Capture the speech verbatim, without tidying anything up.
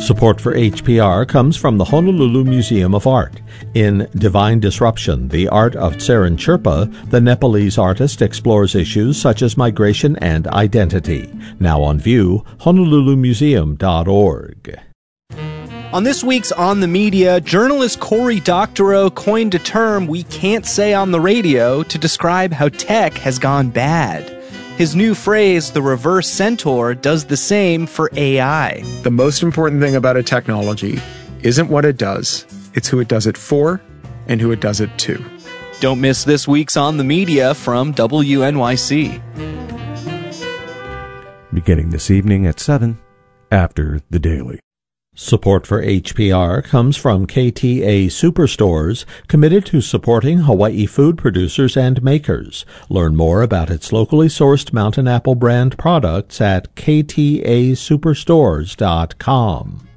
Support for H P R comes from the Honolulu Museum of Art. In Divine Disruption, The Art of Tseren Chirpa, the Nepalese artist explores issues such as migration and identity. Now on view, honolulu museum dot org. On this week's On the Media, journalist Cory Doctorow coined a term we can't say on the radio to describe how tech has gone bad. His new phrase, the reverse centaur, does the same for A I. The most important thing about a technology isn't what it does, it's who it does it for and who it does it to. Don't miss this week's On the Media from W N Y C. Beginning this evening at seven, after the Daily. Support for H P R comes from K T A Superstores, committed to supporting Hawaii food producers and makers. Learn more about its locally sourced Mountain Apple brand products at k t a superstores dot com.